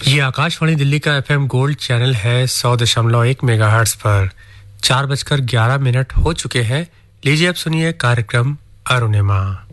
ये आकाशवाणी दिल्ली का FM gold channel है 100.1 मेगाहर्ट्ज पर 4:11 हो चुके हैं। लीजिए अब सुनिए कार्यक्रम अरुणिमा।